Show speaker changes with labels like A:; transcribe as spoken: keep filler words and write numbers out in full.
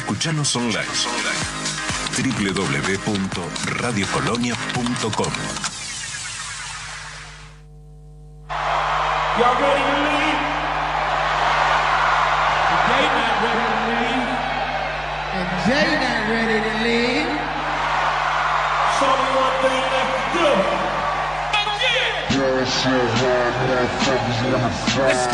A: Escuchanos online. doble u doble u doble u punto radio colonia punto com.
B: Y'all ready to leave? They not ready to leave.
C: And Jay not ready to leave.
B: So only one thing left to do.
D: Yeah, so hard, motherfuckers wanna fight.